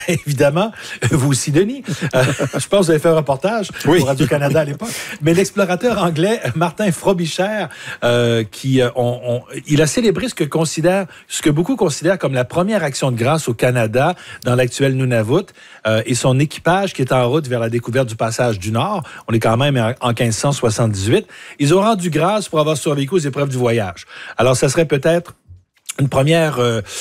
Évidemment, vous aussi, Denis. Je pense que vous avez fait un reportage pour Radio-Canada à l'époque. Mais l'explorateur anglais Martin Frobisher, il a célébré ce que beaucoup considèrent comme la première action de grâce au Canada dans l'actuel Nunavut, et son équipage qui est en route vers la découverte du passage du Nord. On est quand même en 1578. Ils ont rendu grâce pour avoir survécu aux épreuves du voyage. Alors, ça serait peut-être une première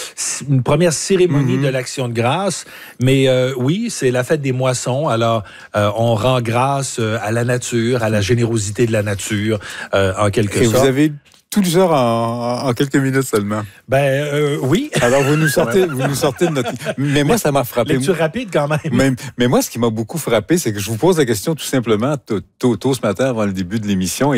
cérémonie de l'Action de grâce, mais oui, c'est la fête des moissons. Alors, on rend grâce à la nature, à la générosité de la nature, en quelque sorte. Vous avez tout le genre en quelques minutes seulement. Oui. Alors, vous nous sortez de notre... Mais moi, ça m'a frappé. Lecture rapide, quand même. Mais moi, ce qui m'a beaucoup frappé, c'est que je vous pose la question tout simplement tôt ce matin, avant le début de l'émission, et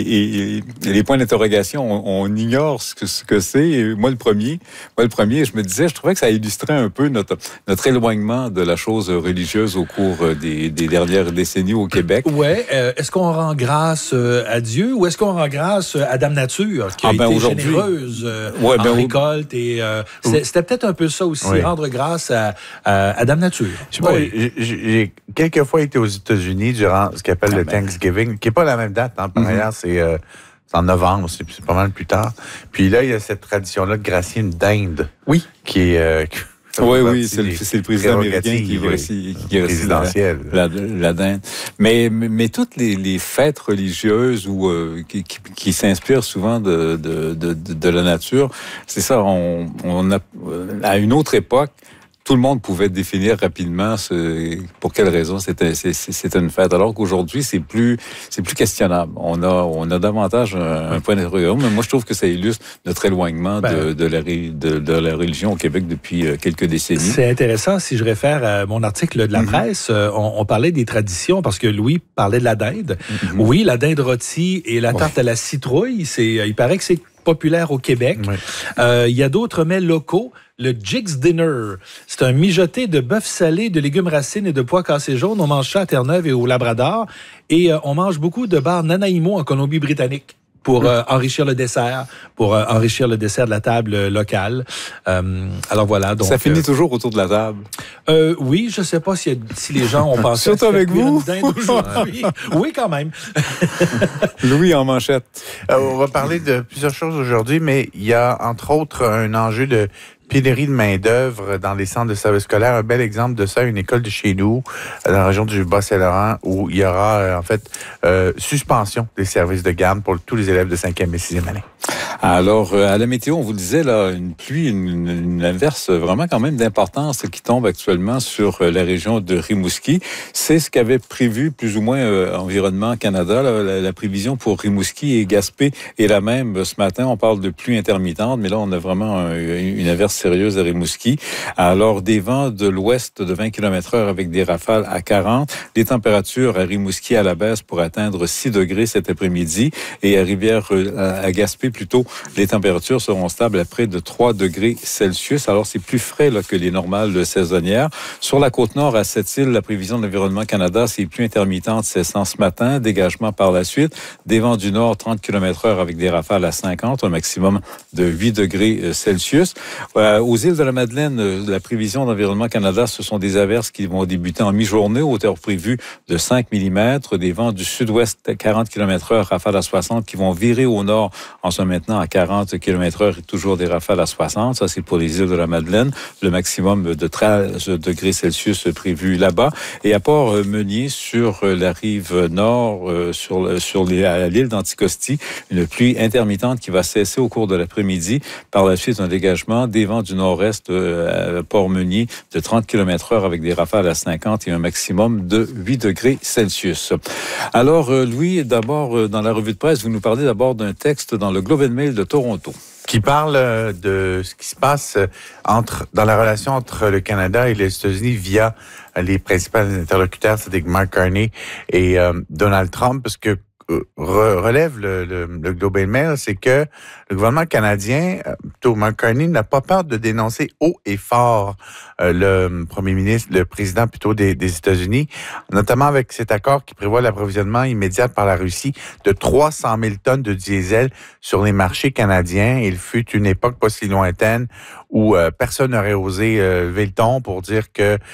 les points d'interrogation, on ignore ce que c'est. Et moi, le premier, je me disais, je trouvais que ça illustrait un peu notre éloignement de la chose religieuse au cours des dernières décennies au Québec. Ouais. Est-ce qu'on rend grâce à Dieu ou est-ce qu'on rend grâce à Dame Nature, qui a été généreuse en récolte? Et c'était peut-être un peu ça aussi, rendre grâce à Dame Nature. J'ai quelques fois été aux États-Unis durant ce qu'on appelle le Thanksgiving, qui n'est pas la même date, par ailleurs, c'est en novembre, c'est pas mal plus tard. Puis là, il y a cette tradition-là de gracier une dinde. Oui. Qui est... Oui, c'est le président américain qui est résidentiel. La dinde. Mais toutes les fêtes religieuses qui s'inspirent souvent de la nature, c'est ça, on a, à une autre époque, tout le monde pouvait définir rapidement pour quelle raison c'était une fête. Alors qu'aujourd'hui, c'est plus questionnable. On a davantage un point d'interrogation. Mais moi, je trouve que ça illustre notre éloignement de la religion au Québec depuis quelques décennies. C'est intéressant. Si je réfère à mon article de la presse, on parlait des traditions parce que Louis parlait de la dinde. Oui, la dinde rôtie et la tarte à la citrouille, il paraît que c'est populaire au Québec. Il y a d'autres mets locaux. Le Jigs Dinner, c'est un mijoté de bœuf salé, de légumes racines et de pois cassés jaunes. On mange ça à Terre-Neuve et au Labrador. Et on mange beaucoup de bar Nanaimo en Colombie-Britannique pour enrichir le dessert, de la table locale. Alors voilà. Donc, ça finit toujours autour de la table. Oui, je ne sais pas si les gens ont pensé surtout avec vous. Oui, quand même. Louis en manchette. On va parler de plusieurs choses aujourd'hui, mais il y a entre autres un enjeu de pénurie de main-d'œuvre dans les centres de services scolaires. Un bel exemple de ça, une école de chez nous, dans la région du Bas-Saint-Laurent, où il y aura, suspension des services de garde pour tous les élèves de 5e et 6e année. Alors, à la météo, on vous le disait, là, une pluie, une averse vraiment quand même d'importance qui tombe actuellement sur la région de Rimouski. C'est ce qu'avait prévu plus ou moins Environnement Canada. La prévision pour Rimouski et Gaspé est la même. Ce matin, on parle de pluie intermittente, mais là, on a vraiment une averse sérieuse à Rimouski. Alors, des vents de l'ouest de 20 km/h avec des rafales à 40. Les températures à Rimouski à la baisse pour atteindre 6 degrés cet après-midi et à Gaspé plutôt, les températures seront stables à près de 3 degrés Celsius. Alors, c'est plus frais là, que les normales saisonnières. Sur la Côte-Nord, à Sept-Îles, la prévision de l'Environnement Canada, c'est pluie intermittente cessant ce matin, dégagement par la suite. Des vents du nord, 30 km/h avec des rafales à 50, un maximum de 8 degrés Celsius. Aux îles de la Madeleine, la prévision d'Environnement Canada, ce sont des averses qui vont débuter en mi-journée, hauteur prévue de 5 mm, des vents du sud-ouest à 40 km/h, rafales à 60, qui vont virer au nord en se maintenant à 40 km/h et toujours des rafales à 60. Ça, c'est pour les îles de la Madeleine. Le maximum de 13 degrés Celsius prévu là-bas. Et à Port-Meunier, sur la rive nord, à l'île d'Anticosti, une pluie intermittente qui va cesser au cours de l'après-midi. Par la suite, un dégagement des vents du nord-est à Port-Meunier de 30 km/h avec des rafales à 50 et un maximum de 8 degrés Celsius. Alors, Louis, d'abord, dans la revue de presse, vous nous parlez d'abord d'un texte dans le Globe and Mail de Toronto. Qui parle de ce qui se passe dans la relation entre le Canada et les États-Unis via les principaux interlocuteurs, c'est-à-dire Mark Carney et Donald Trump, parce que relève le Globe and Mail, c'est que le gouvernement canadien, plutôt Mark Carney, n'a pas peur de dénoncer haut et fort le premier ministre, le président plutôt des États-Unis, notamment avec cet accord qui prévoit l'approvisionnement immédiat par la Russie de 300 000 tonnes de diesel sur les marchés canadiens. Il fut une époque pas si lointaine où personne n'aurait osé lever le ton pour dire que